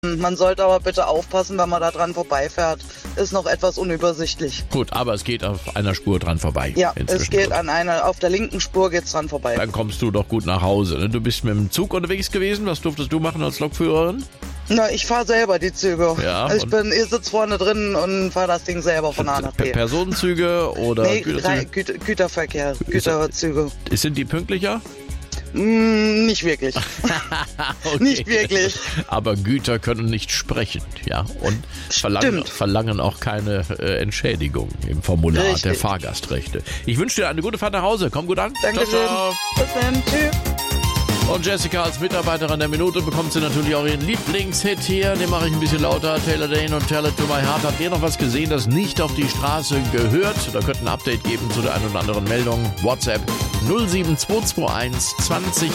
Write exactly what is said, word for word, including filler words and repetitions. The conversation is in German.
Man sollte aber bitte aufpassen, wenn man da dran vorbeifährt. Ist noch etwas unübersichtlich. Gut, aber es geht auf einer Spur dran vorbei. Ja, inzwischen. es geht an einer, auf der linken Spur geht's dran vorbei. Dann kommst du doch gut nach Hause. Ne? Du bist mit dem Zug unterwegs gewesen. Was durftest du machen als Lokführerin? Na, ich fahre selber die Züge. Ja, also ich bin, ich sitze vorne drin und fahre das Ding selber von A nach B. Personenzüge oder nee, Güterzüge? Güter, Güterverkehr, Güterzüge. Sind die pünktlicher? Mm, nicht wirklich. Okay. Nicht wirklich. Aber Güter können nicht sprechen, ja, und verlangen, verlangen auch keine äh, Entschädigung im Formular Richtig. der Fahrgastrechte. Ich wünsche dir eine gute Fahrt nach Hause. Komm gut an. Dankeschön. Ciao, ciao. Bis dann. Tschüss. Und Jessica als Mitarbeiterin der Minute bekommt sie natürlich auch ihren Lieblingshit hier. Den mache ich ein bisschen lauter. Taylor Dane und Tell It To My Heart. Habt ihr noch was gesehen, das nicht auf die Straße gehört? Da könnte ein Update geben zu der einen oder anderen Meldung. WhatsApp null sieben zwei zwei eins zwanzig